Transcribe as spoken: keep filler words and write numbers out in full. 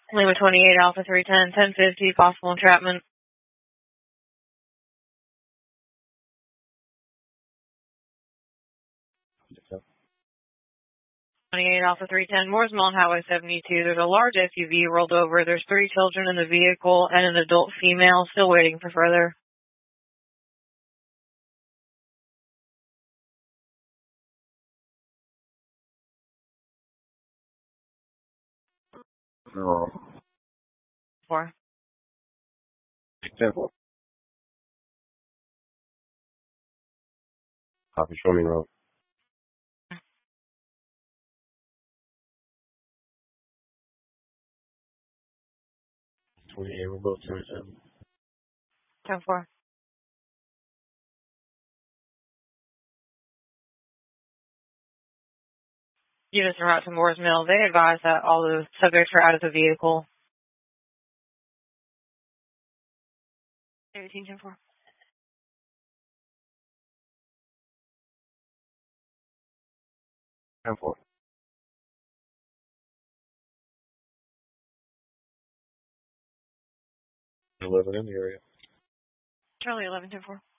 Lima twenty-eight, Alpha three ten, ten fifty, possible entrapment. twenty-eight, Alpha three ten, Moore's Mill, Highway seventy-two. There's a large S U V rolled over. There's three children in the vehicle and an adult female still waiting for further. No. Four. ten four. Copy, show me road. twenty-eight, we'll go twenty-seven. ten four. Units en route to Moore's Mill. They advise that all the subjects are out of the vehicle. eighteen ten four. ten four. eleven in the area. Charlie eleven ten four.